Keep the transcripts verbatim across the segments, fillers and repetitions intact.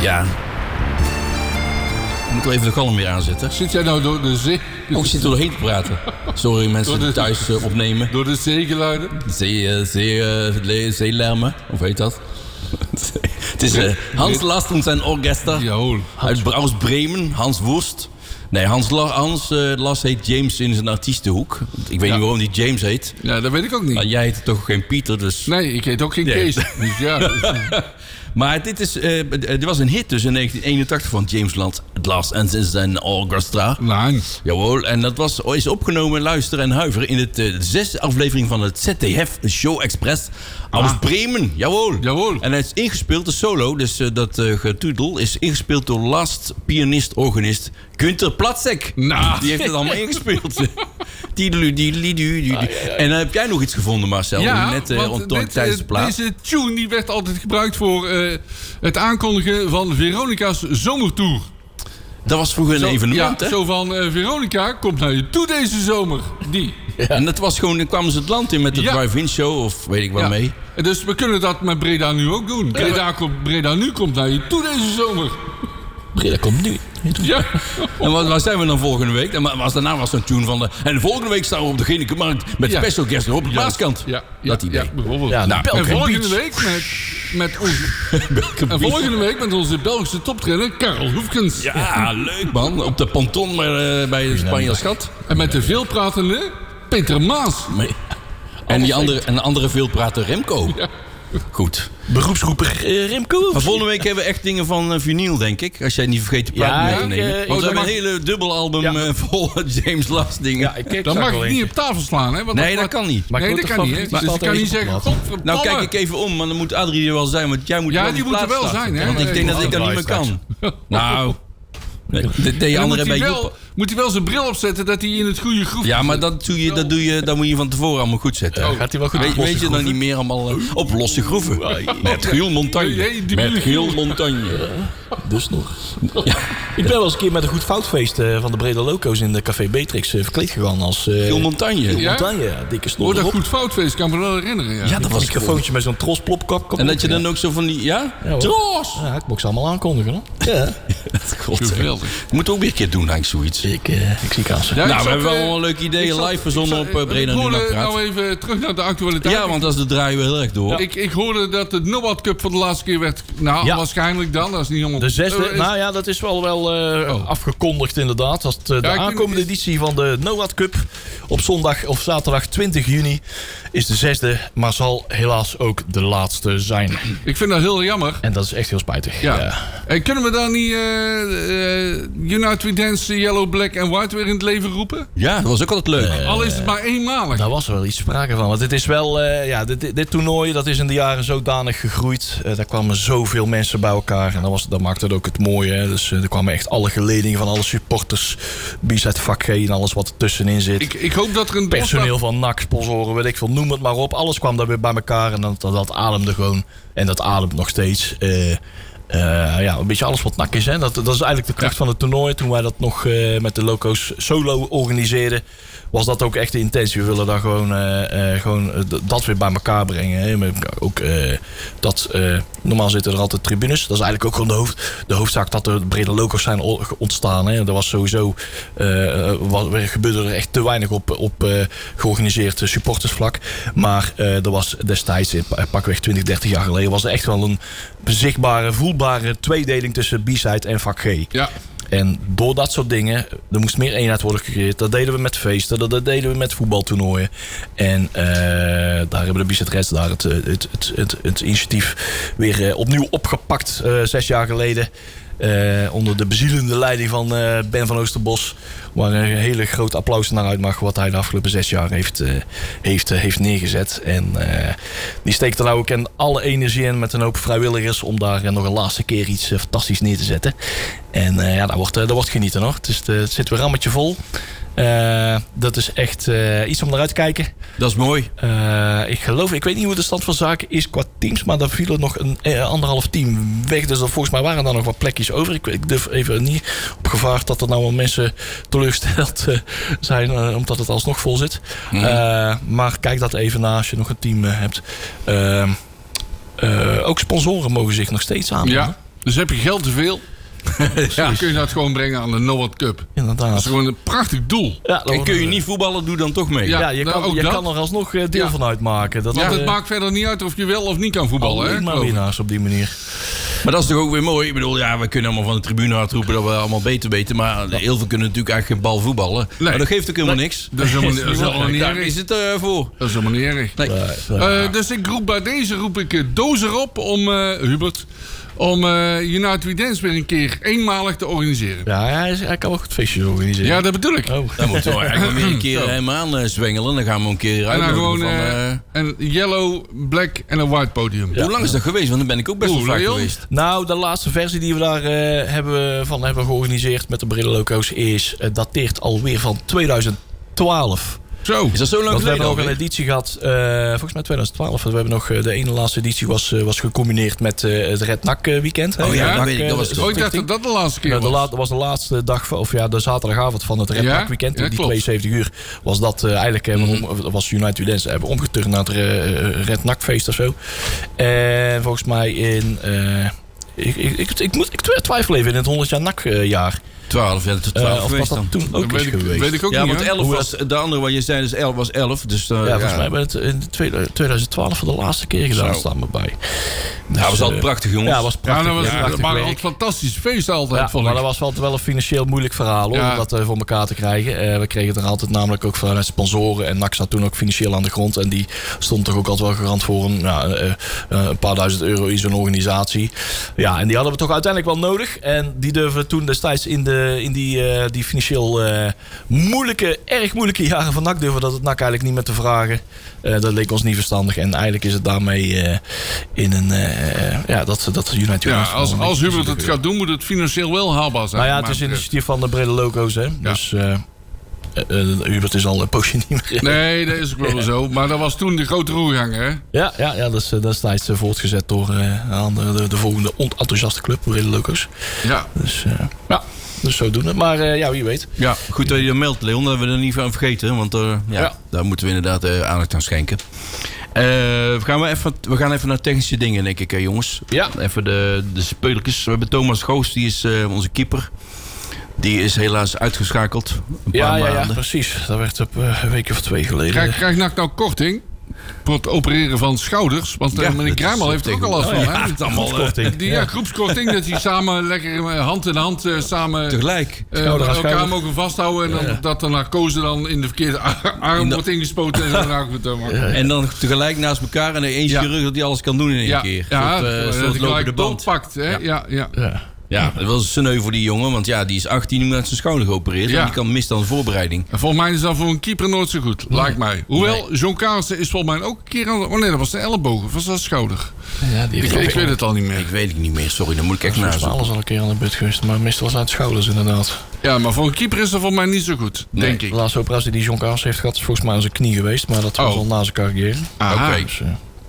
Ja. Ik moet wel even de galm weer aanzetten. Zit jij nou door de zee... Oh, ik zit er doorheen te praten. Sorry mensen die thuis uh, opnemen. Door de zeegeluiden? Zee, uh, zee, uh, zeelermen, of heet dat? Het is uh, Hans Last en zijn orkester. Jawohl. Uit Braus Bremen, Hans Wurst. Nee, Hans, La, Hans uh, Last heet James in zijn artiestenhoek. Ik weet ja. niet waarom die James heet. Ja, dat weet ik ook niet. Maar jij heet toch geen Pieter, dus... Nee, ik heet ook geen nee. Kees. Dus ja... Maar dit, is, uh, dit was een hit dus in negentien eenentachtig van James Last en zijn orchestra. Nee. Jawel, en dat was, is opgenomen, luister en huiver... in het, uh, de zesde aflevering van het Z T F Show Express aus ah. Bremen. Jawel. Jawel. En hij is ingespeeld, de solo, dus uh, dat uh, getudel... is ingespeeld door Last pianist, organist Günter Platzek. Nou. Die heeft het allemaal ingespeeld. Tiedelu, diedelu, diedelu. Ah, ja, ja. En uh, heb jij nog iets gevonden, Marcel? Ja, net uh, want dit, tijdens de plaat. Deze tune die werd altijd gebruikt voor uh, het aankondigen van Veronica's zomertour. Dat was vroeger een zo, evenement, ja, hè? Zo van, uh, Veronica komt naar je toe deze zomer. Die. Ja. En dat was gewoon, dan kwamen ze het land in met de ja. drive-in show of weet ik wat ja. mee. Dus we kunnen dat met Breda nu ook doen. Ja. Breda, komt, Breda nu komt naar je toe deze zomer. Breda komt nu. Ja. En wat, waar zijn we dan volgende week? En was, daarna was een tune van de... En de volgende week staan we op de Ginnekenmarkt met ja. special guest op de Maaskant. Ja, ja, dat idee. Ja, bijvoorbeeld. Ja, nou, en volgende week met, met onze... en volgende week met onze Belgische toptrainer Karel Hoefkens. Ja, ja, leuk man. Op de ponton uh, bij de Spanje Schat. En met de veelpratende Peter Maas. Nee. En die andere, en de andere veelprater Remco. Ja. Goed. Beroepsgroeper uh, Remco. Maar volgende week hebben we echt dingen van uh, vinyl, denk ik. Als jij niet vergeet de plaat ja, mee te nemen. Uh, Want we hebben mag... een hele dubbelalbum ja. uh, vol James Last dingen. Ja, ik dan mag ik niet op tafel slaan, hè? Want nee, dat, dat kan niet. Maar nee, dat kan niet. Hè? Dus ik kan niet zeggen, godverdomme. Nou, kijk ik even om, maar dan moet Adrie er wel zijn. Want jij moet ja, wel die moet er wel zijn, hè? Want ik denk dat ik dat niet meer kan. Nou... Nee, de, de andere bij wel, moet hij wel zijn bril opzetten dat hij in het goede groep... Ja, maar dat doe je, dat doe je, dat moet je van tevoren allemaal goed zetten. Oh, gaat hij wel goed weet, weet je dan niet meer allemaal uh, op losse groeven? Met Giel Montagne. Met Giel Montagne. Dus nog. Ja. Ik ben wel eens een keer met een goed foutfeest uh, van de Breda Loco's in de Café Beatrix uh, verkleed gegaan als... Uh, Giel Montagne. Giel ja? Montagne, ja. Dikke snor. Oh, dat goed foutfeest, kan me wel herinneren. Ja, ja dat was een microfoontje met zo'n tros plopkap. En dat je dan ook zo van die... Ja? ja Tros! Ja, ik mocht ze allemaal aankondigen, hoor. Ja. Geweldig. Je moet ook weer een keer doen, eigenlijk zoiets. Ik, uh, ik zie kansen. Ja, nou, we hebben wel een leuk idee live verzonnen op uh, Breda Nu Praat. Nou even terug naar de actualiteit. Ja, want als de draaien we heel erg door. Ja. Ik, ik hoorde dat de Nobad Cup voor de laatste keer werd... Nou, ja. waarschijnlijk dan. Dat is niet helemaal... De zesde, uh, is... nou ja, dat is wel, wel uh, oh. afgekondigd inderdaad. Dat uh, de ja, aankomende vind... editie van de Nobad Cup op zondag of zaterdag twintig juni is de zesde, maar zal helaas ook de laatste zijn. Ik vind dat heel jammer. En dat is echt heel spijtig. Ja. Ja. En kunnen we dan niet uh, uh, United We Dance, Yellow, Black and White weer in het leven roepen? Ja, dat was ook altijd leuk. Uh, Al is het maar eenmalig. Daar was er wel iets sprake van. Want het is wel, uh, ja, dit, dit, dit toernooi dat is in de jaren zodanig gegroeid. Uh, daar kwamen zoveel mensen bij elkaar. En dat, was, dat maakte het ook het mooie. Hè. Dus uh, er kwamen echt alle geledingen van alle supporters. B-side vak G en alles wat er tussenin zit. Ik, ik hoop dat er een personeel van N A C, sponsoren, weet ik veel, noem het maar op. Alles kwam daar weer bij elkaar en dat, dat, dat ademde gewoon. En dat ademt nog steeds. Uh, uh, ja, een beetje alles wat N A C is. Hè. Dat, dat is eigenlijk de kracht ja. van het toernooi. Toen wij dat nog uh, met de Loco's solo organiseerden, was dat ook echt de intentie. We willen daar gewoon, uh, uh, gewoon uh, dat weer bij elkaar brengen. Hè. Ook, uh, dat, uh, normaal zitten er altijd tribunes. Dat is eigenlijk ook gewoon de, hoofd, de hoofdzaak dat er brede Loco's zijn ontstaan. Hè. Er was sowieso, uh, was, gebeurde er echt te weinig op, op uh, georganiseerd supportersvlak. Maar uh, er was destijds, pakweg twintig, dertig jaar geleden, was er echt wel een zichtbare, voelbare tweedeling tussen B-side en vak G. Ja. En door dat soort dingen, er moest meer eenheid worden gecreëerd. Dat deden we met feesten, dat, dat deden we met voetbaltoernooien. En uh, daar hebben de B Z Reds daar het, het, het, het, het initiatief weer uh, opnieuw opgepakt, uh, zes jaar geleden. Uh, onder de bezielende leiding van uh, Ben van Oosterbos. Waar een hele groot applaus naar uit mag wat hij de afgelopen zes jaar heeft, uh, heeft, uh, heeft neergezet. En uh, die steekt er nou ook in alle energie in met een hoop vrijwilligers om daar uh, nog een laatste keer iets uh, fantastisch neer te zetten. En uh, ja, daar wordt, uh, daar wordt genieten hoor. Het, is, uh, het zit weer rammetje vol. Uh, dat is echt uh, iets om naar uit te kijken. Dat is mooi. Uh, ik geloof, ik weet niet hoe de stand van zaken is qua teams, maar daar viel er nog een uh, anderhalf team weg. Dus dat, volgens mij waren daar nog wat plekjes over. Ik, ik durf even niet op gevaar dat er nou wel mensen teleurgesteld uh, zijn, uh, omdat het alsnog vol zit. Mm. Uh, maar kijk dat even na als je nog een team uh, hebt. Uh, uh, ook sponsoren mogen zich nog steeds aanmelden. Ja. Dus heb je geld te veel, Ja. dan kun je dat gewoon brengen aan de Noord Cup. Dat Inderdaad. is gewoon een prachtig doel. Ja, En kun je niet voetballen, doe dan toch mee. Ja. Ja, je, nou, kan, ook je dat. kan er alsnog eh, deel Ja. van uitmaken. Dat Want dat, het eh, maakt verder niet uit of je wel of niet kan voetballen. Hè, alleen maar geloof ik. winnaars op die manier. Maar dat is toch ook weer mooi. Ik bedoel, ja, we kunnen allemaal van de tribune hard roepen dat we allemaal beter weten. Maar heel veel kunnen natuurlijk eigenlijk geen bal voetballen. Nee. Maar dat geeft ook helemaal niks. Dat is helemaal, dat is helemaal niet Daar erg. is het uh, voor. Dat is helemaal niet erg. Nee. Uh, dus ik roep bij deze roep ik uh, Dozer op om, uh, Hubert, om uh, United We Dance weer een keer eenmalig te organiseren. Ja, hij, is, hij kan wel goed feestjes organiseren. Ja, dat bedoel ik. Oh. Dan moeten we eigenlijk weer een keer Zo. hem aan uh, zwengelen. Dan gaan we een keer En dan uitnodigen gewoon van... uh, uh, een yellow, black en een white podium. Ja. Hoe lang is dat geweest? Want dan ben ik ook best wel Oeh, vaak Leon? geweest. Nou, de laatste versie die we daar uh, hebben, van hebben georganiseerd met de brillenloco's is uh, dateert alweer van tweeduizend twaalf. Zo. Is dat zo lang Want we geleden hebben nog een alweer? editie gehad, uh, volgens mij tweeduizend twaalf. We hebben nog, uh, de ene laatste editie was, uh, was gecombineerd met uh, het Red N A C weekend. Hè? Oh ja, Red dat N A C, weet ik, dat was uh, het. Oh, ik dacht stichting. dat dat de laatste keer Nou, de was. la- dat was de laatste dag, van- of ja, de zaterdagavond van het Red Ja, N A C weekend. ja, die klopt. tweeënzeventig uur was dat uh, eigenlijk, uh, Mhm. om, was United We Dance, hebben we omgeturnd naar het uh, Red N A C feest of zo. En volgens mij in, uh, ik, ik, ik, ik, moet, ik twijfel even in het honderd jaar N A C uh, jaar. twaalf, ja, dat is Uh, twaalf of was geweest dat dan. toen ook Dat eens weet ik, geweest? weet ik ook Ja, niet. want hè? elf Hoe was, de andere wat je zei, dus elf was elf. Dus, uh, Ja, ja, volgens mij hebben we het in tweeduizend twaalf voor de laatste keer gedaan, Zo. staan we bij. Dus, Ja, was altijd uh, prachtig, jongens. Ja, was Ja, prachtig. dat was, ja, dat prachtig waren werk. altijd fantastische feesten altijd. Ja, vond maar ik. dat was altijd wel een financieel moeilijk verhaal hoor, Ja. om dat uh, voor elkaar te krijgen. Uh, we kregen er altijd namelijk ook vanuit sponsoren. En N A C zat toen ook financieel aan de grond. En die stond toch ook altijd wel garant voor een, nou, uh, uh, een paar duizend euro in zo'n organisatie. Ja, en die hadden we toch uiteindelijk wel nodig. En die durven toen destijds in, de, in die, uh, die financieel uh, moeilijke, erg moeilijke jaren van N A C durven dat het N A C eigenlijk niet meer te vragen. Uh, dat leek ons niet verstandig. En eigenlijk is het daarmee uh, in een... Uh, ja, dat, dat United Ja, Nations als, wel een als beetje Hubert het gaat doen, moet het financieel wel haalbaar zijn. nou ja, het Maar is initiatief van de brede loco's, hè. Dus uh, uh, Hubert is al een poosje niet meer. Nee, dat is ook wel zo. Maar dat was toen de grote roerganger, hè? Ja, ja, ja, dat is uh, destijds uh, voortgezet door uh, aan de, de, de volgende onenthousiaste club, brede loco's. Ja. Dus uh, ja, dus zodoende. Maar uh, ja, wie weet. Ja, goed dat je dat meldt, Leon. Dat hebben we er niet van vergeten. Want uh, ja, Ja. daar moeten we inderdaad uh, aandacht aan schenken. Uh, we, gaan we, even, we gaan even naar technische dingen, denk ik, hè, jongens. Ja. Even de, de speuletjes. We hebben Thomas Goos, die is uh, onze keeper. Die is helaas uitgeschakeld. Een paar Ja, ja, ja, maanden. precies. Dat werd op uh, een week of twee geleden. Krijg, krijg N A C nou korting voor het opereren van schouders? Want Ja, ja, meneer dat is, Kruimel uh, heeft er ook al last van, tegen- hè? Ja, het is allemaal, uh, Groepskorting. Die ja, groepskorting, dat die samen lekker uh, hand in hand uh, samen Tegelijk. uh, Schouder aan elkaar schouder. mogen vasthouden. En dan, Ja. dat de narcose dan in de verkeerde ar- arm In de- wordt ingespoten. En zo. Nou, goed, dan maar. En dan tegelijk naast elkaar. En één Ja. chirurg dat die alles kan doen in één Ja, keer. ja, Een soort, uh, dat soort hij lopende gelijk band. doodpakt, hè? Ja. Ja, ja. Ja. Ja, dat was sneu voor die jongen. Want ja, die is achttien en met zijn schouder geopereerd. Ja. En die kan mist dan de voorbereiding. En volgens mij is dat voor een keeper nooit zo goed, lijkt mij. Hoewel, John Kaarsen is volgens mij ook een keer aan... Oh nee, dat was de elleboog, of was dat de schouder? Ja, die Ik, heeft ik weet het al niet Ik meer. weet het niet meer. Sorry, dan moet ik echt Volgens mij nazoeken. alles al een keer aan de but geweest. Maar meestal was het uit de schouders inderdaad. Ja, maar voor een keeper is dat volgens mij niet zo goed, Nee. denk De ik. laatste operatie die John Kaas heeft gehad is volgens mij aan zijn knie geweest. Maar dat was Oh. al na zijn carrière. Aha. Oké. Dus, uh,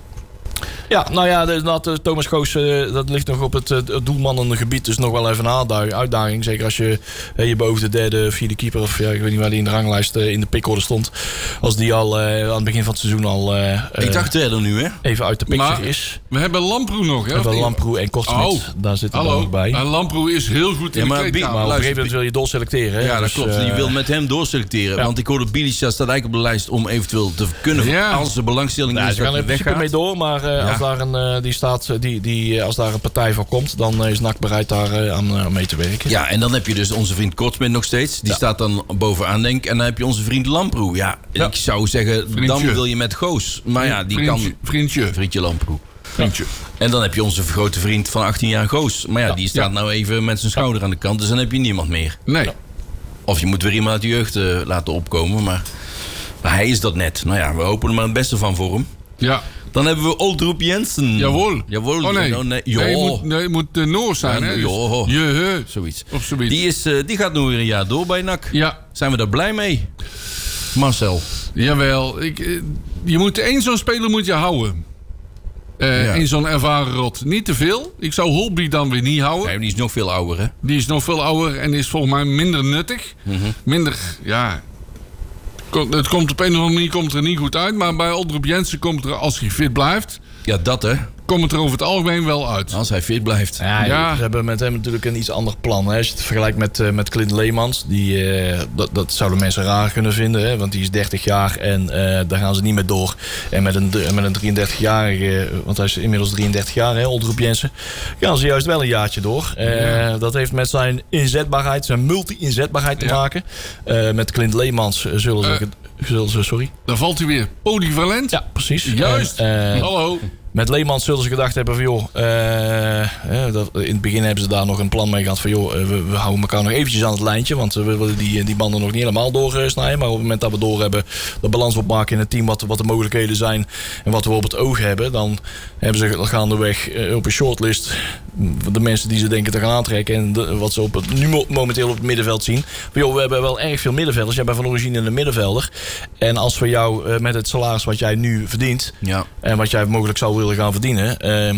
ja, nou ja, dus dat, uh, Thomas Goos, uh, dat ligt nog op het, uh, het doelmannengebied. Dus nog wel even een uitdaging. uitdaging. Zeker als je, uh, je boven de derde, vierde keeper... of ja, ik weet niet waar die in de ranglijst uh, in de pickorde stond. Als die al uh, aan het begin van het seizoen al uh, Ik dacht derde nu, hè? even uit de picture Maar- is. We hebben Lamproe nog, hè? We hebben of niet? Lamproe en Kortsmit. Oh. Daar zitten er Hallo, nog bij. en Lamproe is heel goed in Ja, de maar kleedkamer. Bi- Maar op een luister, gegeven moment wil je doorselecteren. Hè? Ja, dat Dus, klopt. uh, Je wil met hem doorselecteren. ja. Want ik hoorde Bilica staat eigenlijk op de lijst om eventueel te kunnen. Ja. Als de belangstelling Nou, is ze gaan dat er hij in principe mee weggaat. door, maar uh, Ja. als, daar een, uh, die staat, uh, die, die, uh, als daar een partij voor komt, dan uh, is N A C bereid daar uh, aan uh, mee te werken. Ja, en dan heb je dus onze vriend Kortsmit nog steeds. Die Ja. staat dan bovenaan, denk ik. En dan heb je onze vriend Lamproe. Ja, Ja. ik zou zeggen, Vriendje. dan wil je met Goos. Maar ja, die vriendje, kan... Vriendje. Vriendje Lamproe. Vriendje. En dan heb je onze grote vriend van achttien jaar Goos. Maar ja, Ja. die staat nou even met zijn schouder aan de kant. Dus dan heb je niemand meer. Nee. Of je moet weer iemand uit de jeugd uh, laten opkomen. Maar, maar hij is dat net. Nou ja, we hopen er maar het beste van voor hem. Ja. Dan hebben we Oldroep Jensen. Jawohl. Jawohl. Oh nee. Oh, nee. Nee, Ja. het moet, nee, het moet de Noor zijn, Ja, hè? Dus ja. je, he, Zoiets. of zoiets. Die, is, uh, die gaat nog weer een jaar door bij N A C. Ja, Zijn we daar blij mee? Marcel. jawel. Ik, eh, je moet één zo'n speler moet je houden. Eh Ja. Eén zo'n ervaren rot. Niet te veel. Ik zou Holby dan weer niet houden. Nee, die is nog veel ouder, hè? Die is nog veel ouder en is volgens mij minder nuttig. Mhm. Minder, ja... Kom- Het komt op een of andere manier komt er niet goed uit. Maar bij Oldroep Jensen komt er, als hij fit blijft... Ja, dat hè. komt het er over het algemeen wel uit. Als hij fit blijft. Ja, Ja. Ze hebben met hem natuurlijk een iets ander plan. Hè. Als je het vergelijkt met, uh, met Clint Leemans. Die, uh, dat, dat zouden mensen raar kunnen vinden. Hè, want die is dertig jaar en uh, daar gaan ze niet mee door. En met een, met een drieëndertigjarige, want hij is inmiddels drieëndertig jaar, hè, Oldroep Jensen, gaan ze juist wel een jaartje door. Uh, ja. Dat heeft met zijn inzetbaarheid, zijn multi-inzetbaarheid te ja. maken. Uh, met Clint Leemans zullen ze... Uh. Zullen ze, sorry. Dan valt hij weer polyvalent. Ja, precies. Juist. En, uh, Hallo. Met Leemans zullen ze gedacht hebben van joh, uh, uh, dat, in het begin hebben ze daar nog een plan mee gehad van joh, uh, we, we houden elkaar nog eventjes aan het lijntje, want we willen die, die banden nog niet helemaal doorsnijden. Maar op het moment dat we door hebben, de balans opmaken in het team, wat, wat de mogelijkheden zijn en wat we op het oog hebben, dan hebben ze gaandeweg uh, op een shortlist de mensen die ze denken te gaan aantrekken en de, wat ze op het, nu momenteel op het middenveld zien. Van, joh, we hebben wel erg veel middenvelders. Jij bent van origine een middenvelder. En als we jou uh, met het salaris wat jij nu verdient ja. en wat jij mogelijk zou willen gaan verdienen, uh,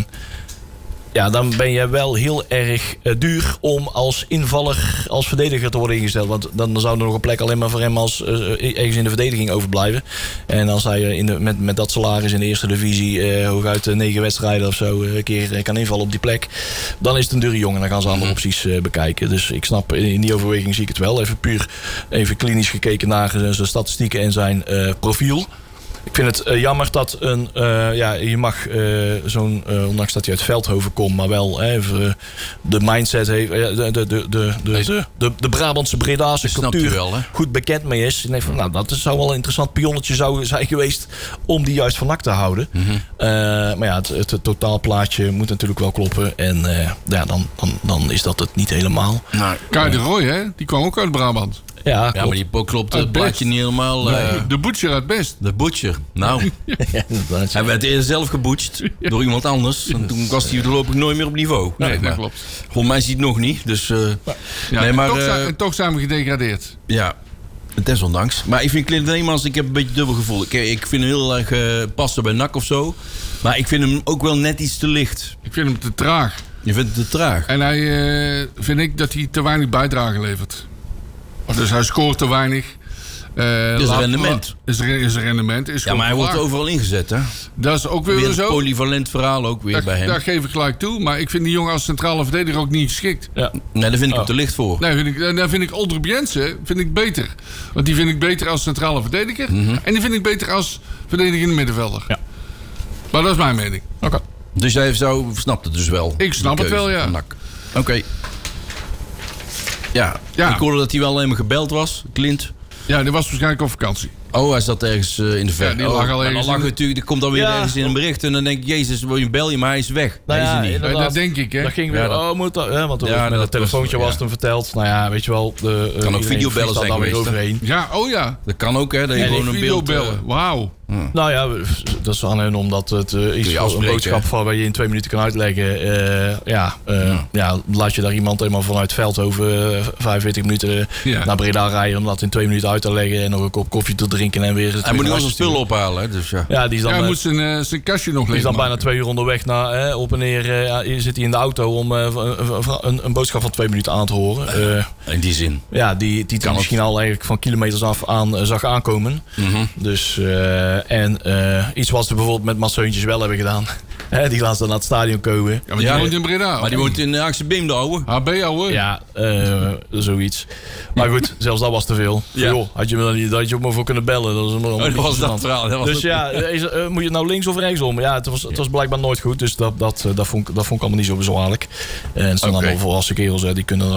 ja, dan ben je wel heel erg uh, duur om als invaller, als verdediger te worden ingesteld. Want dan zou er nog een plek alleen maar voor hem als uh, ergens in de verdediging overblijven. En als hij uh, in de, met, met dat salaris in de eerste divisie uh, hooguit uh, negen wedstrijden of zo uh, een keer uh, kan invallen op die plek, dan is het een dure jongen. Dan gaan ze andere opties uh, bekijken. Dus ik snap, in die overweging zie ik het wel. Even puur, even klinisch gekeken naar uh, zijn statistieken en zijn uh, profiel. Ik vind het uh, jammer dat een, uh, ja, je mag uh, zo'n, uh, ondanks dat hij uit Veldhoven komt, maar wel uh, even de mindset heeft, uh, de, de, de, de, de, de, de Brabantse Bredaanse cultuur wel, hè? goed bekend mee is. Ik denk van, nou, dat zou wel een interessant pionnetje zou zijn geweest om die juist van N A C te houden. Mm-hmm. uh, maar ja, het, het, het totaalplaatje moet natuurlijk wel kloppen en uh, ja, dan, dan, dan is dat het niet helemaal. Nou, Kai de Roy, hè? Die kwam ook uit Brabant. Ja, ja, maar die klopt het plaatje niet helemaal. Uh, nee, de Butcher uit Best. De Butcher. Nou, ja, hij werd eerst zelf gebutcht door iemand anders. En toen was hij voorlopig nooit meer op niveau. Nee, nee dat maar, klopt. Volgens mij ziet het nog niet. Dus, uh, ja, nee, en, maar, toch uh, zijn, en toch zijn we gedegradeerd. Ja, desondanks. Maar ik vind Clint Leemans, ik heb een beetje dubbel gevoel. Ik, ik vind hem heel erg uh, passen bij N A C of zo. Maar ik vind hem ook wel net iets te licht. Ik vind hem te traag. Je vindt het te traag? En hij uh, vind ik dat hij te weinig bijdrage levert. Dus hij scoort te weinig. Uh, is een rendement. Is er, is er rendement. Is ja, maar hij laag. wordt overal ingezet, hè? Dat is ook weer, weer een zo. polyvalent verhaal ook weer dat, bij hem. Daar geef ik gelijk toe. Maar ik vind die jongen als centrale verdediger ook niet geschikt. Ja. Nee, daar vind ik oh. hem te licht voor. Nee, vind ik, daar vind ik Oldroep Jensen vind ik beter. Want die vind ik beter als centrale verdediger. Mm-hmm. En die vind ik beter als verdedigende middenvelder. Ja. Maar dat is mijn mening. Oké. Okay. Dus jij zo snapt het dus wel? Ik snap het wel, ja. Oké. Okay. Ja. ja, ik hoorde dat hij wel alleen maar gebeld was, Clint. Ja, die was waarschijnlijk op vakantie. Oh, hij zat ergens uh, in de verte. Ja, die lag oh, al ergens. Dan lag in... natuurlijk, er komt dan weer ja. ergens in een bericht. En dan denk ik, jezus, wil je bel je, maar hij is weg. Nou ja, is niet. Ja, dat denk ik, hè. Dat ging weer, ja, dat... oh, moet dat, hè, want er ja, met het telefoontje was, was ja. toen verteld. Nou ja, weet je wel. De, kan ook videobellen zijn dan weer overheen. Ja, oh ja. Dat kan ook, hè. Dat je ja, gewoon een beeld... Uh... Wauw. Hmm. Nou ja, dat is aan hen omdat het uh, iets een boodschap van waar je in twee minuten kan uitleggen. Uh, ja, uh, ja. ja, laat je daar iemand helemaal vanuit Veldhoven uh, vijfenveertig minuten ja. naar Breda rijden om dat in twee minuten uit te leggen en nog een kop koffie te drinken en weer. Hij moet nu onze spullen ophalen, hè? Dus ja. Ja, die is dan. Ja, hij uh, moet zijn, uh, zijn kastje nog leeg. Die is dan maken. bijna twee uur onderweg naar uh, op en neer. Uh, zit hij in de auto om uh, een, een boodschap van twee minuten aan te horen. Uh, in die zin. Ja, die, die kan misschien al eigenlijk van kilometers af aan uh, zag aankomen. Mm-hmm. Dus uh, en uh, iets wat ze bijvoorbeeld met Masseuntjes wel hebben gedaan. He, die laten dan naar het stadion komen. Ja, maar die ja, woont in Breda. Maar die woont in Haagse Beem, de ouwe. H B, ouwe. Ja, uh, zoiets. Maar goed, zelfs dat was te veel. Ja. Joh, had je me dan niet, dat je ook maar voor kunnen bellen. Dat, is een oh, dat was dat verhaal. Dat was dus het. ja, is, uh, moet je nou links of rechtsom? Ja, het was, het was blijkbaar nooit goed. Dus dat, dat, dat, vond, dat vond ik allemaal niet zo bezwaarlijk. En het zijn okay. allemaal volwassen kerels, hè, die kunnen